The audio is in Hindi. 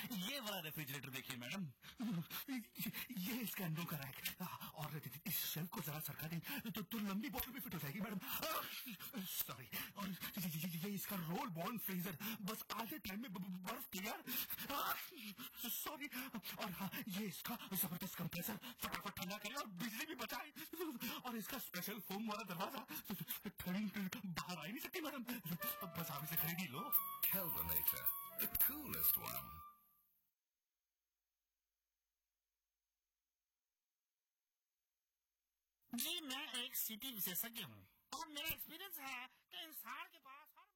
ये वाला रेफ्रिजरेटर देखिए मैडम, ये इसका नो का रैक, और इस शेल्फ को जरा सरका दें तो लंबी बॉटल में फिट हो जाएगी मैडम। सॉरी। और ये इसका रोल बॉर्न फ्रीजर, बस आधे टाइम में बर्फ तैयार। सॉरी। और हाँ, ये इसका जबरदस्त कंप्रेसर, फटाफट ठंडा करे और बिजली भी बचाए। और इसका स्पेशल फोम वाला दरवाजा, ठंड बाहर आ ही नहीं सकती मैडम, बस आप इसे खरीद ही लो। Kelvinator, the coolest one. जी, मैं एक सिटी विशेषज्ञ हूँ और मेरा एक्सपीरियंस है कि इंसान के पास हर